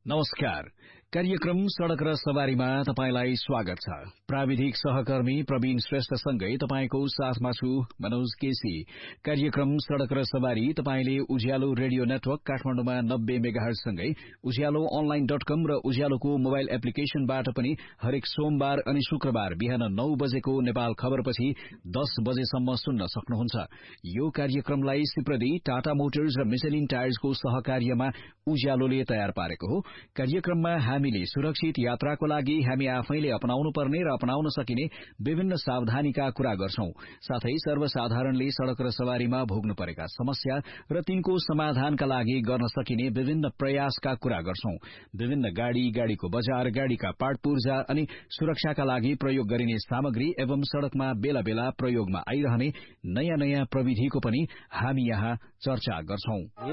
नमस्कार। कार्यक्रम सड़क र सवारीमा तपाईंलाई स्वागत छ। प्राविधिक सहकर्मी प्रवीण श्रेष्ठसँगै तपाईंको साथमा छु मनोज केसी। कार्यक्रम सड़क र सवारी तपाईंले उज्यालो रेडियो नेटवर्क काठमाडौँमा 90 मेगाहर्ज सँगै उज्यालोअनलाइन.com र उज्यालोको मोबाइल एप्लिकेशनबाट पनि हरेक सोमबार अनि शुक्रबार बिहान 9 बजेको नेपाल खबरपछि 10 बजेसम्म सुन्न सक्नुहुन्छ। यो कार्यक्रमलाई सिप्रदी टाटा मोटर्स र मिशेलिन टायर्सको सहकार्यमा उज्यालोले तयार पारेको हो। कार्यक्रममा हामीले सुरक्षित यात्राको लागि हामी आफैले अपनाउनु पर्ने र अपनाउन सकिने विभिन्न सावधानीका कुरा गर्छौं। साथै सर्वसाधारणले सड़क र सवारीमा भोग्नु परेका समस्या र तिनको समाधानका लागि गर्न सकिने विभिन्न प्रयासका कुरा गर्छौं। विभिन्न गाड़ीको बजार, गाड़ीका पार्ट पूर्जा अनि सुरक्षाका लागि प्रयोग गरिने सामग्री एवं सड़कमा बेला बेला प्रयोगमा आइरहने नयाँ नयाँ प्रविधिको पनि हामी यहाँ चर्चा गर्छौं।